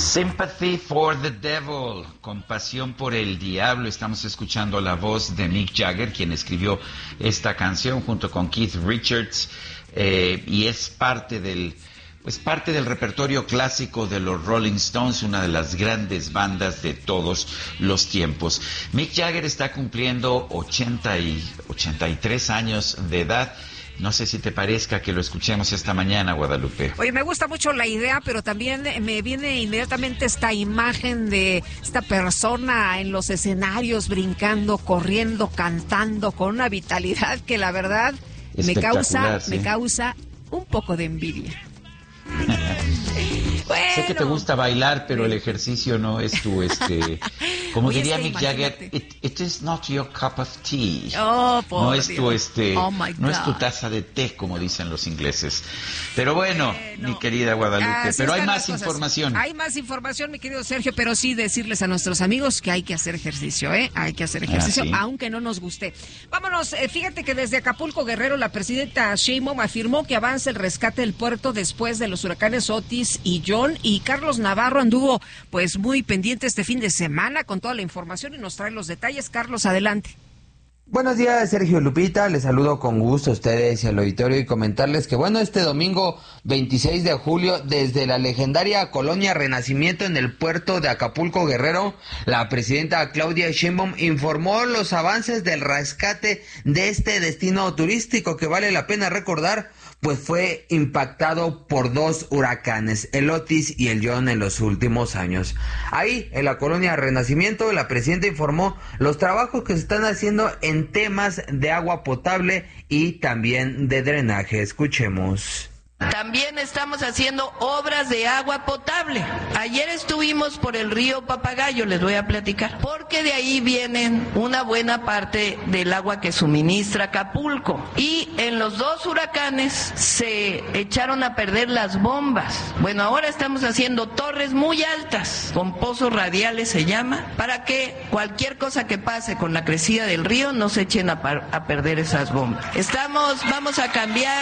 Sympathy for the Devil, compasión por el diablo. Estamos escuchando la voz de Mick Jagger, quien escribió esta canción junto con Keith Richards, y es parte del repertorio clásico de los Rolling Stones, una de las grandes bandas de todos los tiempos. Mick Jagger está cumpliendo 83 años de edad. No sé si te parezca que lo escuchemos esta mañana, Guadalupe. Oye, me gusta mucho la idea, pero también me viene inmediatamente esta imagen de esta persona en los escenarios, brincando, corriendo, cantando, con una vitalidad que la verdad me causa un poco de envidia. Bueno. Sé que te gusta bailar, pero el ejercicio no es tu, como diría Mick Jagger, it is not your cup of tea. Oh, no es tu, no es tu taza de té, como dicen los ingleses. Pero bueno, mi querida Guadalupe, pero hay más información. Hay más información, mi querido Sergio, pero sí decirles a nuestros amigos que hay que hacer ejercicio, Hay que hacer ejercicio, ¿sí? Aunque no nos guste. Vámonos, fíjate que desde Acapulco, Guerrero, la presidenta Sheinbaum afirmó que avanza el rescate del puerto después de los huracanes Otis y John, y Carlos Navarro anduvo pues muy pendiente este fin de semana con toda la información y nos trae los detalles. Carlos, adelante. Buenos días, Sergio, Lupita, les saludo con gusto a ustedes y al auditorio y comentarles que este domingo 26 de julio, desde la legendaria colonia Renacimiento en el puerto de Acapulco, Guerrero, la presidenta Claudia Sheinbaum informó los avances del rescate de este destino turístico que vale la pena recordar, pues fue impactado por 2 huracanes, el Otis y el John, en los últimos años. Ahí, en la colonia Renacimiento, la presidenta informó los trabajos que se están haciendo en temas de agua potable y también de drenaje. Escuchemos. También estamos haciendo obras de agua potable. Ayer estuvimos por el río Papagayo, les voy a platicar, porque de ahí vienen una buena parte del agua que suministra Acapulco. Y en los 2 huracanes se echaron a perder las bombas. Bueno, ahora estamos haciendo torres muy altas, con pozos radiales se llama, para que cualquier cosa que pase con la crecida del río no se echen a perder esas bombas. Vamos a cambiar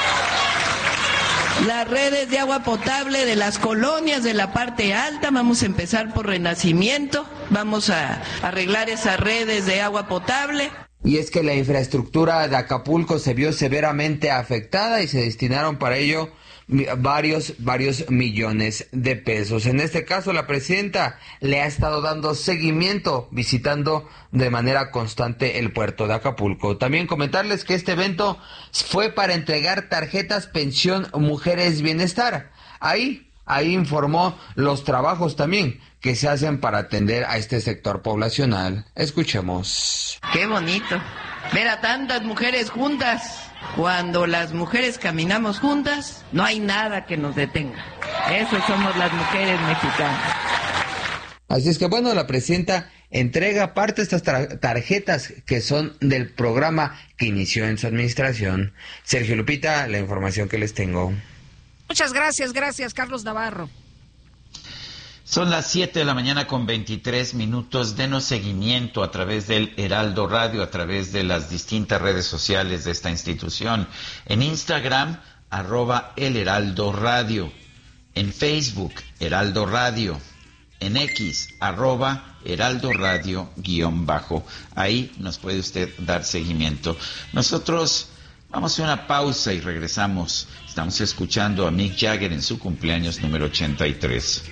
las redes de agua potable de las colonias de la parte alta. Vamos a empezar por Renacimiento, vamos a arreglar esas redes de agua potable. Y es que la infraestructura de Acapulco se vio severamente afectada y se destinaron para ello varios millones de pesos. En este caso, la presidenta le ha estado dando seguimiento, visitando de manera constante el puerto de Acapulco. También comentarles que este evento fue para entregar tarjetas Pensión Mujeres Bienestar. Ahí informó los trabajos también que se hacen para atender a este sector poblacional. Escuchemos. Qué bonito ver a tantas mujeres juntas. Cuando las mujeres caminamos juntas, no hay nada que nos detenga. Eso somos las mujeres mexicanas. Así es que la presidenta entrega parte de estas tarjetas que son del programa que inició en su administración. Sergio, Lupita, la información que les tengo. Muchas gracias, Carlos Navarro. Son las 7 de la mañana con 23 minutos. Denos seguimiento a través del Heraldo Radio, a través de las distintas redes sociales de esta institución. En Instagram, @El Heraldo Radio. En Facebook, Heraldo Radio. En X, @Heraldo Radio _. Ahí nos puede usted dar seguimiento. Nosotros vamos a una pausa y regresamos. Estamos escuchando a Mick Jagger en su cumpleaños número 83.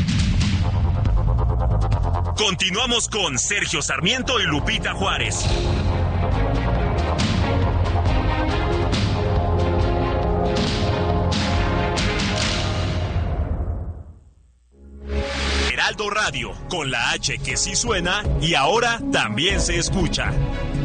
Continuamos con Sergio Sarmiento y Lupita Juárez. Heraldo Radio, con la H que sí suena y ahora también se escucha.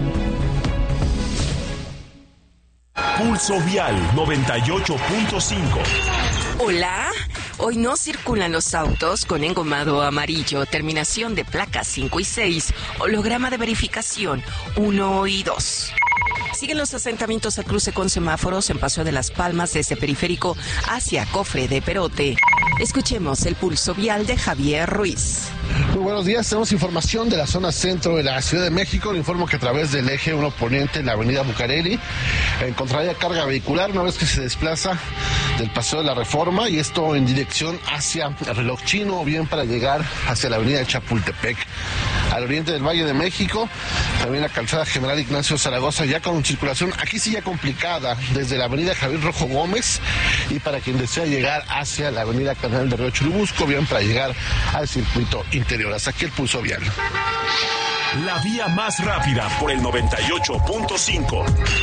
Pulso Vial 98.5. Hola, hoy no circulan los autos con engomado amarillo, terminación de placas 5 y 6, holograma de verificación 1 y 2. Siguen los asentamientos a cruce con semáforos en Paseo de las Palmas desde Periférico hacia Cofre de Perote. Escuchemos el pulso vial de Javier Ruiz. Muy buenos días, tenemos información de la zona centro de la Ciudad de México. Le informo que a través del eje 1 poniente en la avenida Bucareli encontraría carga vehicular una vez que se desplaza del Paseo de la Reforma, y esto en dirección hacia el Reloj Chino, o bien para llegar hacia la avenida de Chapultepec. Al oriente del Valle de México, también la calzada General Ignacio Zaragoza, ya con circulación, aquí sí ya complicada, desde la avenida Javier Rojo Gómez, y para quien desea llegar hacia la avenida Canal de Río Churubusco, bien para llegar al circuito interior. Hasta aquí el pulso vial. La vía más rápida por el 98.5.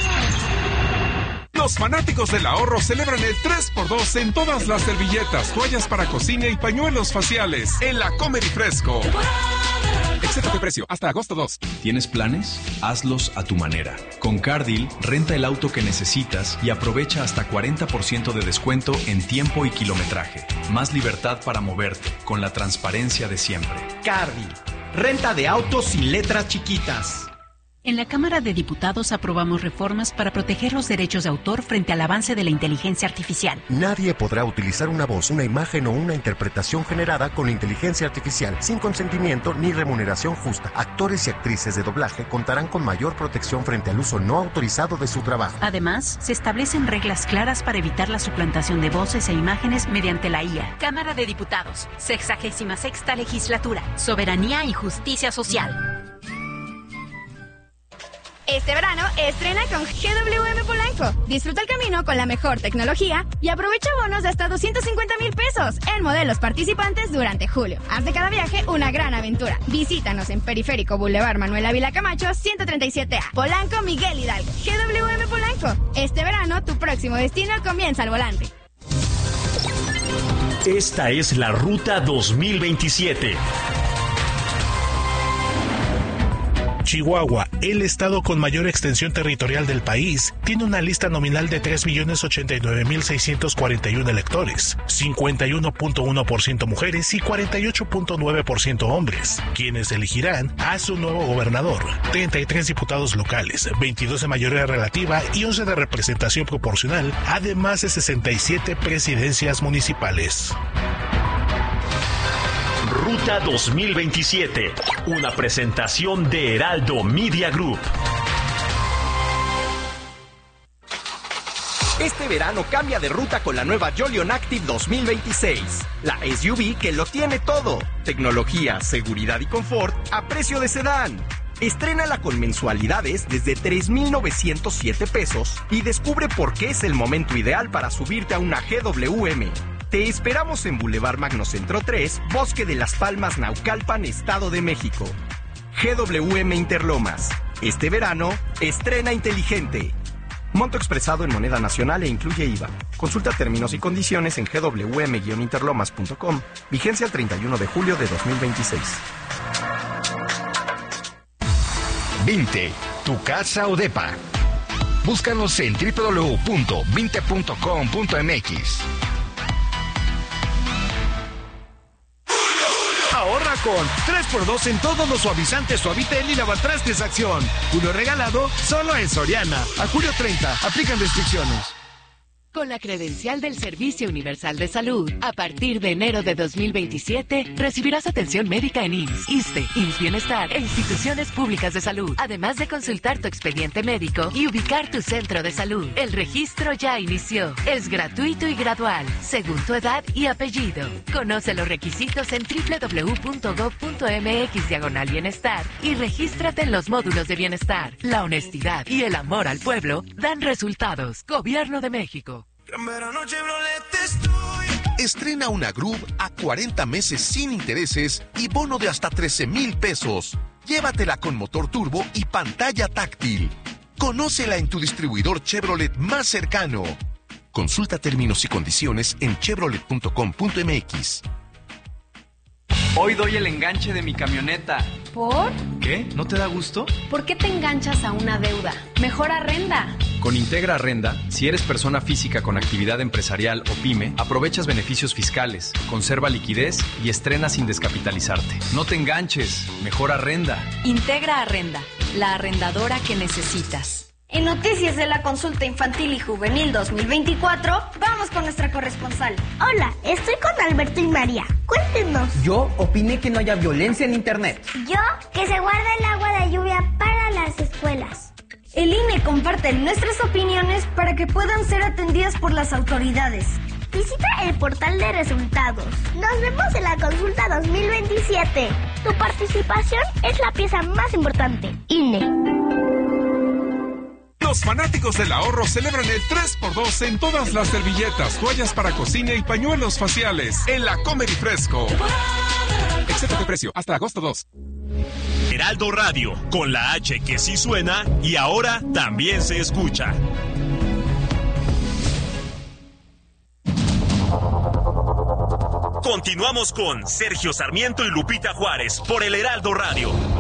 Los fanáticos del ahorro celebran el 3x2 en todas las servilletas, toallas para cocina y pañuelos faciales en la Comer y Fresco. Excepto de precio, hasta agosto 2. ¿Tienes planes? Hazlos a tu manera. Con CarDeal, renta el auto que necesitas y aprovecha hasta 40% de descuento en tiempo y kilometraje. Más libertad para moverte, con la transparencia de siempre. CarDeal, renta de autos sin letras chiquitas. En la Cámara de Diputados aprobamos reformas para proteger los derechos de autor frente al avance de la inteligencia artificial. Nadie podrá utilizar una voz, una imagen o una interpretación generada con inteligencia artificial sin consentimiento ni remuneración justa. Actores y actrices de doblaje contarán con mayor protección frente al uso no autorizado de su trabajo. Además, se establecen reglas claras para evitar la suplantación de voces e imágenes mediante la IA. Cámara de Diputados, 66ª Legislatura, Soberanía y Justicia Social. Este verano estrena con GWM Polanco. Disfruta el camino con la mejor tecnología y aprovecha bonos de hasta 250,000 pesos en modelos participantes durante julio. Haz de cada viaje una gran aventura. Visítanos en Periférico Boulevard Manuel Ávila Camacho, 137A. Polanco, Miguel Hidalgo. GWM Polanco. Este verano tu próximo destino comienza al volante. Esta es la Ruta 2027. Chihuahua, el estado con mayor extensión territorial del país, tiene una lista nominal de 3.089.641 electores, 51.1% mujeres y 48.9% hombres, quienes elegirán a su nuevo gobernador, 33 diputados locales, 22 de mayoría relativa y 11 de representación proporcional, además de 67 presidencias municipales. Ruta 2027, una presentación de Heraldo Media Group. Este verano cambia de ruta con la nueva Jolion Active 2026, la SUV que lo tiene todo: tecnología, seguridad y confort a precio de sedán. Estrénala con mensualidades desde 3,907 pesos y descubre por qué es el momento ideal para subirte a una GWM. Te esperamos en Boulevard Magno Centro 3, Bosque de las Palmas, Naucalpan, Estado de México. GWM Interlomas. Este verano, estrena inteligente. Monto expresado en moneda nacional e incluye IVA. Consulta términos y condiciones en gwm-interlomas.com. Vigencia el 31 de julio de 2026. Vinte, tu casa o depa. Búscanos en www.vinte.com.mx. Ahorra con 3x2 en todos los suavizantes Suavitel y lavatrastes Acción. Uno regalado solo en Soriana. A julio 30. Aplican restricciones. Con la credencial del Servicio Universal de Salud, a partir de enero de 2027, recibirás atención médica en IMSS, ISSSTE, IMSS Bienestar e instituciones públicas de salud, además de consultar tu expediente médico y ubicar tu centro de salud. El registro ya inició. Es gratuito y gradual, según tu edad y apellido. Conoce los requisitos en www.gov.mx/bienestar y regístrate en los módulos de bienestar. La honestidad y el amor al pueblo dan resultados. Gobierno de México. Estrena una Groove a 40 meses sin intereses y bono de hasta 13,000 pesos. Llévatela con motor turbo y pantalla táctil. Conócela en tu distribuidor Chevrolet más cercano. Consulta términos y condiciones en chevrolet.com.mx. Hoy doy el enganche de mi camioneta. ¿Por? ¿Qué? ¿No te da gusto? ¿Por qué te enganchas a una deuda? Mejor arrenda. Con Integra Arrenda, si eres persona física con actividad empresarial o pyme, aprovechas beneficios fiscales, conserva liquidez y estrena sin descapitalizarte. No te enganches, mejor arrenda. Integra Arrenda, la arrendadora que necesitas. En noticias de la consulta infantil y juvenil 2024, vamos con nuestra corresponsal. Hola, estoy con Alberto y María. Cuéntenos. Yo opiné que no haya violencia en internet. Yo, que se guarde el agua de lluvia para las escuelas. El INE comparte nuestras opiniones para que puedan ser atendidas por las autoridades. Visita el portal de resultados. Nos vemos en la consulta 2027. Tu participación es la pieza más importante. INE. Los fanáticos del ahorro celebran el 3x2 en todas las servilletas, toallas para cocina y pañuelos faciales en la Comer y Fresco. Excepto de precio, hasta agosto 2. Heraldo Radio, con la H que sí suena y ahora también se escucha. Continuamos con Sergio Sarmiento y Lupita Juárez por el Heraldo Radio.